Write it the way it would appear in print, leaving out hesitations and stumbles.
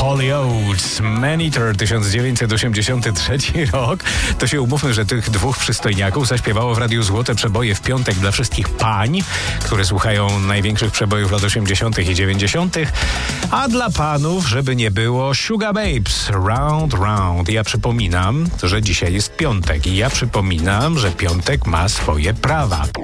Holy Oates, Maneater, 1983 rok. To się umówmy, że tych dwóch przystojniaków zaśpiewało w Radiu Złote Przeboje w piątek dla wszystkich pań, które słuchają największych przebojów lat 80. i 90. A dla panów, żeby nie było, Sugar Babes, Round Round. Ja przypominam, że dzisiaj jest piątek i ja przypominam, że piątek ma swoje prawa.